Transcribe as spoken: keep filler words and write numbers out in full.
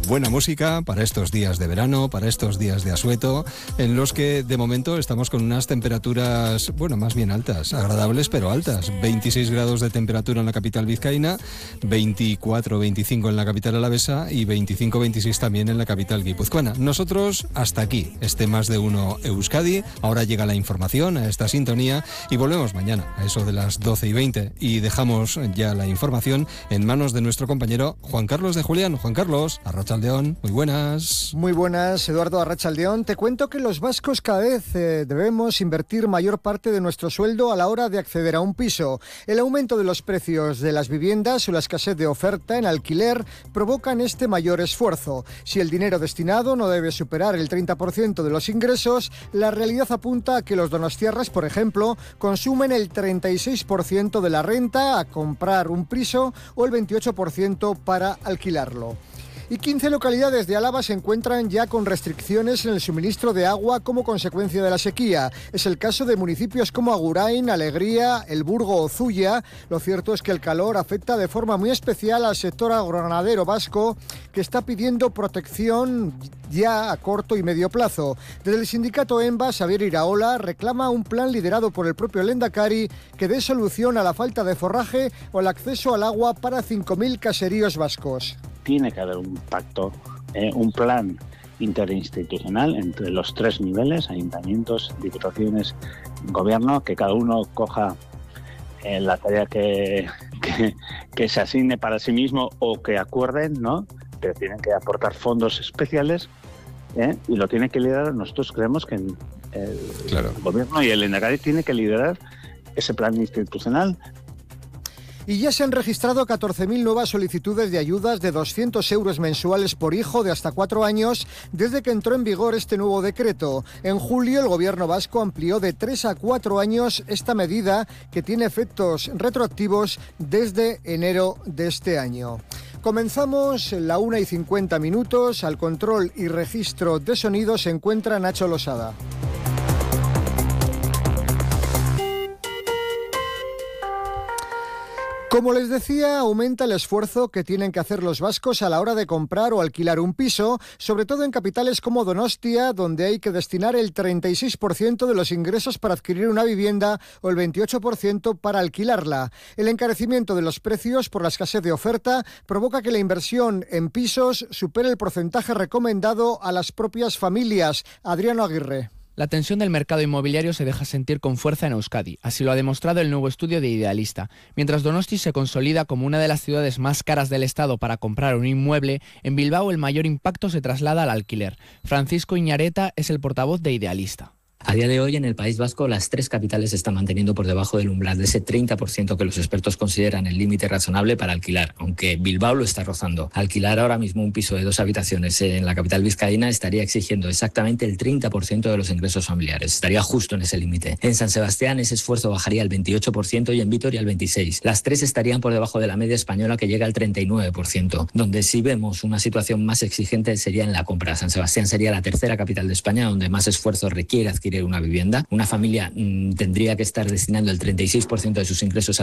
buena música para estos días de verano, para estos días de asueto, en los que de momento estamos con unas temperaturas, bueno, más bien altas, agradables pero altas. veintiséis grados de temperatura en la capital vizcaína, veinticuatro veinticinco en la capital alavesa y veinticinco veintiséis también en la capital guipuzcoana. Nosotros hasta aquí, este Más de Uno Euskadi. Ahora llega la información a esta sintonía y volvemos mañana a eso de las doce y veinte y dejamos ya la información en manos de nuestro compañero Juan Carlos de Julián. Juan Carlos, Arratsaldeón, muy buenas. Muy buenas, Eduardo, Arratsaldeón. Te cuento que los vascos cada vez eh, debemos invertir mayor parte de nuestro sueldo a la hora de acceder a un piso. El aumento de los precios de las viviendas o la escasez de oferta en alquiler provocan este mayor esfuerzo. Si el dinero destinado no debe superar el treinta por ciento de los ingresos, la realidad apunta a que los donostiarras, por ejemplo, consumen el treinta y seis por ciento de la renta a comprar un piso o el veintiocho por ciento para alquilarlo. Y quince localidades de Álava se encuentran ya con restricciones en el suministro de agua como consecuencia de la sequía. Es el caso de municipios como Agurain, Alegría, El Burgo o Zuya. Lo cierto es que el calor afecta de forma muy especial al sector agroganadero vasco, que está pidiendo protección ya a corto y medio plazo. Desde el sindicato ENBA, Xavier Iraola reclama un plan liderado por el propio Lehendakari que dé solución a la falta de forraje o el acceso al agua para cinco mil caseríos vascos. Tiene que haber un pacto, eh, un plan interinstitucional entre los tres niveles, ayuntamientos, diputaciones, gobierno, que cada uno coja eh, la tarea que, que, que se asigne para sí mismo o que acuerden, ¿no? Pero tienen que aportar fondos especiales ¿eh? y lo tiene que liderar. Nosotros creemos que el, claro. el gobierno y el Lehendakari tiene que liderar ese plan institucional. Y ya se han registrado catorce mil nuevas solicitudes de ayudas de doscientos euros mensuales por hijo de hasta cuatro años desde que entró en vigor este nuevo decreto. En julio el gobierno vasco amplió de tres a cuatro años esta medida que tiene efectos retroactivos desde enero de este año. Comenzamos la una y cincuenta minutos. Al control y registro de sonido se encuentra Nacho Losada. Como les decía, aumenta el esfuerzo que tienen que hacer los vascos a la hora de comprar o alquilar un piso, sobre todo en capitales como Donostia, donde hay que destinar el treinta y seis por ciento de los ingresos para adquirir una vivienda o el veintiocho por ciento para alquilarla. El encarecimiento de los precios por la escasez de oferta provoca que la inversión en pisos supere el porcentaje recomendado a las propias familias. Adriano Aguirre. La tensión del mercado inmobiliario se deja sentir con fuerza en Euskadi, así lo ha demostrado el nuevo estudio de Idealista. Mientras Donosti se consolida como una de las ciudades más caras del Estado para comprar un inmueble, en Bilbao el mayor impacto se traslada al alquiler. Francisco Iñareta es el portavoz de Idealista. A día de hoy, en el País Vasco, las tres capitales se están manteniendo por debajo del umbral de ese treinta por ciento que los expertos consideran el límite razonable para alquilar, aunque Bilbao lo está rozando. Alquilar ahora mismo un piso de dos habitaciones en la capital vizcaína estaría exigiendo exactamente el treinta por ciento de los ingresos familiares. Estaría justo en ese límite. En San Sebastián ese esfuerzo bajaría al veintiocho por ciento y en Vitoria al veintiséis por ciento. Las tres estarían por debajo de la media española, que llega al treinta y nueve por ciento. Donde sí vemos una situación más exigente sería en la compra. San Sebastián sería la tercera capital de España donde más esfuerzo requiere adquirir una vivienda. Una familia mmm, tendría que estar destinando el treinta y seis por ciento de sus ingresos